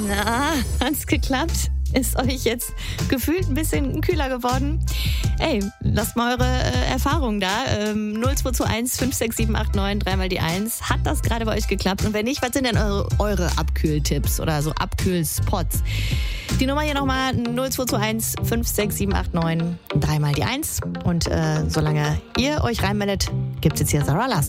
Na, hat's geklappt? Ist euch jetzt gefühlt ein bisschen kühler geworden? Ey, lasst mal eure Erfahrungen da. 0221 56789 3 die 1. Hat das gerade bei euch geklappt? Und wenn nicht, was sind denn eure Abkühltipps oder so Abkühlspots? Die Nummer hier nochmal 0221 56789 3 die 1. Und solange ihr euch reinmeldet, gibt's jetzt hier Sarah Larsson.